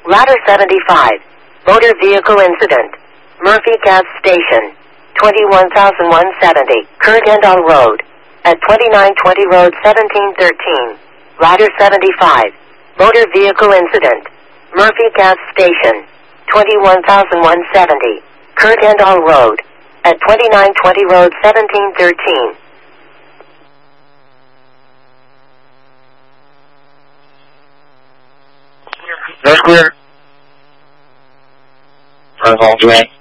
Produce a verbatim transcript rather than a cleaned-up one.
Ladder seventy-five. Motor vehicle incident. Murphy Gas Station. twenty-one thousand one hundred seventy. Kurgandal Road. At twenty-nine twenty Road seventeen thirteen. Ladder seventy-five. Motor vehicle incident. Murphy Gas Station. twenty-one thousand one hundred seventy. Kurgandal Road. At twenty-nine twenty Road seventeen thirteen. That's clear. Protocol three.